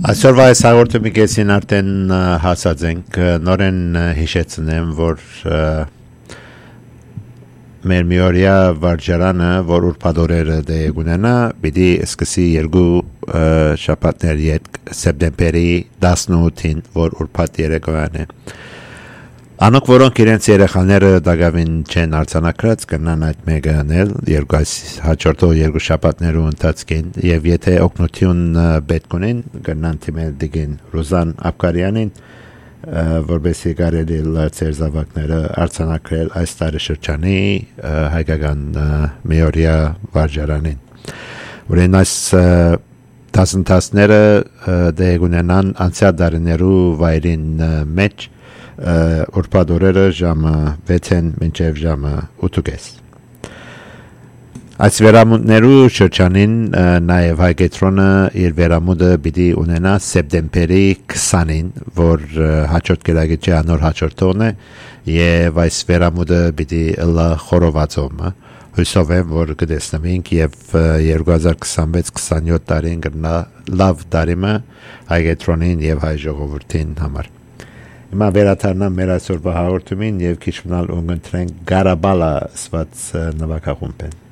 Այսօրվա այս հաղորդումի կեսին արդեն հասած ենք, նորեն հիշեցնեմ, որ մեր միորյա վարժարանը, որ ուրպադորերը դեգ ունենա, պիտի սկսի երկու շաբաթներ ետ սեպտեմբերի 18-ին, որ ուրպատ երեկոյան է։ Անոնք, որոնք իրենց երեխաները դակավին չեն արձանագրած, կնան այդ մեկը անել հաջորդող երկու շաբաթներու ընթացքին, եւ եթե օգնություն պետք ունեն, կնան թիմել դիգին Ռուզան Աբկարյանին, որբեսի կարելի ծեր զավակները արձանագրել այս տարեշրջանի հայկական միորյա վարժարանին։ Ուրեն այս դասընթացները դեղ ունենան անցյալ դարիներու վայրին մեջ ուրպադորերը ժամը 6-ն մինչև ժամը 8:30։ Այս վերամուտներու շրջանին նաև հայկետրոնը իր վերամուտը պիտի ունենա սեպտեմբերի 20-ին, որ հաջորդ գերագիճի անոր հաջորդողն է, եւ այս վերամուտը պիտի լա խորովածոմը։ Հույսով եմ, որ կտեսնենք եւ 2026-27 տարին կնա լավ տարիմը հայկետրոնին եւ հայ ժողովրդին համար։ Հիմա վերադառնամ մեր այսօրվա հաղորդումին եւ քիչ մնալ ունգընտրենք Գարաբալա սված նվագախումբեն։